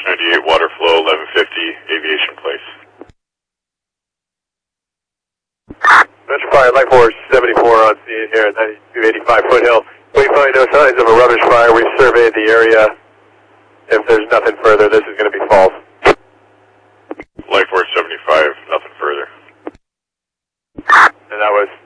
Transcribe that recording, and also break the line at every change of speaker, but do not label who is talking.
98 water flow, 1150 Aviation Place.
Metro Fire, Light Force 74 on scene here at 9285 Foothill. We find no signs of a rubbish fire. We've surveyed the area. If there's nothing further, this is going to be false.
Light Force 75, nothing further.
And that was